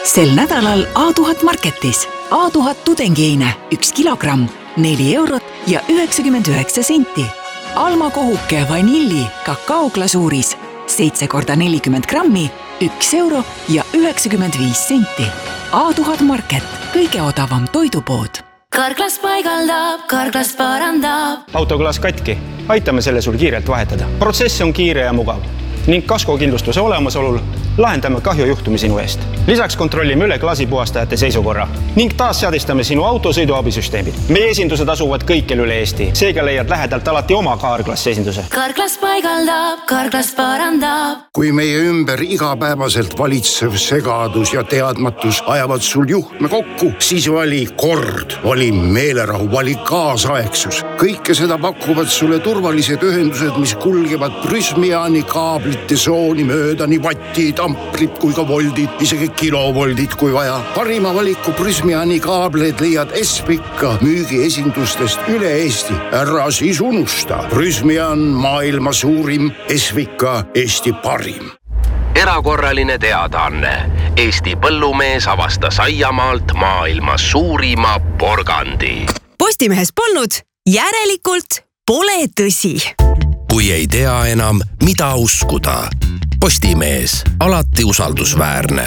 Sel nädalal A1000 Marketis A1000 tudengieine 1 kilogramm, 4 eurot ja 99 senti. Alma kohuke vanilli kakaoglasuuris 7 × 40 grammi, 1 euro ja 95 senti. A1000 Market, kõige odavam toidupood. Karklas paigaldab, Karklas parandab. Autoklaas katki, aitame selle sul kiirelt vahetada. Protsess on kiire ja mugav ning kaskokindlustuse olemasolul lahendame kahjujuhtumi sinu eest. Lisaks kontrollime üle klaasipuhastajate seisukorra ning taas seadistame sinu autosõiduabisüsteemid. Meie esindused asuvad kõikjal üle Eesti, seega leiad lähedalt alati oma Karklas esinduse. Karklas paigaldab, Karklas parandab. Kui meie ümber igapäevaselt valitsev segadus ja teadmatus ajavad sul juhtme kokku, siis vali kord, vali meelerahu, vali kaasaegsus. Kõike seda pakuvad sulle turvalised ühendused, mis kulgevad Prysmiani kaablite sooni mööda, nii vatid, amprid kui ka voldid, isegi kilovoldid kui vaja. Parima valiku Prysmiani kaableid leiad Espika müügiesindustest üle Eesti. Ära siis unusta. Prysmian maailma suurim, Espika Eesti parim. Erakorraline teadaanne. Eesti põllumees avastas aiamaalt maailma suurima porgandi. Postimehes polnud, järelikult pole tõsi. Kui ei tea enam, mida uskuda. Postimees, alati usaldusväärne.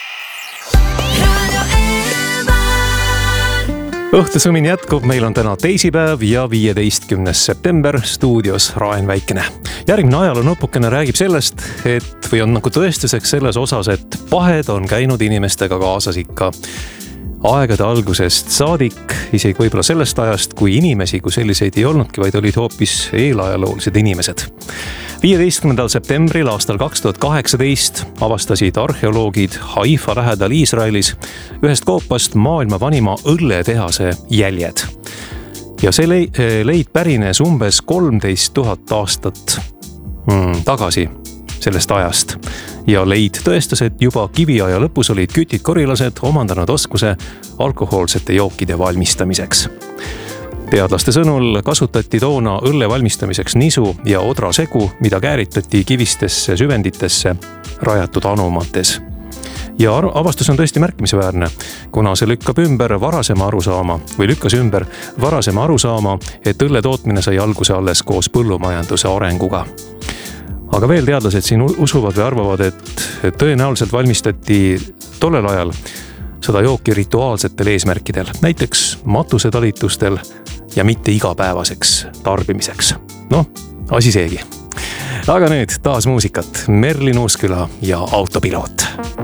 Õhtusõmin jätkub, meil on täna teisipäev ja 15. september, stuudios Raen Väikene. Järgmine ajaloo-nupukene räägib sellest, või on nagu tõestuseks selles osas, et pahed on käinud inimestega kaasas ikka aegade algusest saadik, isegi võib-olla sellest ajast, kui inimesi kui selliseid ei olnudki, vaid olid hoopis eelajaloolised inimesed. 15. septembril aastal 2018 avastasid arheoloogid Haifa lähedal Iisraelis ühest koopast maailma vanima õlletehase jäljed. Ja see leid pärines umbes 13 000 aastat tagasi sellest ajast. Ja leid tõestas, et juba kiviaja lõpus olid kütid korilased omandanud oskuse alkohoolsete jookide valmistamiseks. Teadlaste sõnul kasutati toona õlle valmistamiseks nisu ja odra segu, mida kääritati kivistesse süvenditesse rajatud anumates. Ja avastus on tõesti märkimisväärne, kuna see lükkas ümber varasema arusaama, et õlle tootmine sai alguse alles koos põllumajanduse arenguga. Aga veel teadlased siin usuvad või arvavad, et tõenäoliselt valmistati tollel ajal seda jooki rituaalsetel eesmärkidel, näiteks matusetalitustel ja mitte igapäevaseks tarbimiseks. Asi seegi. Aga nüüd taas muusikat, Merlin Uusküla ja Autopiloot.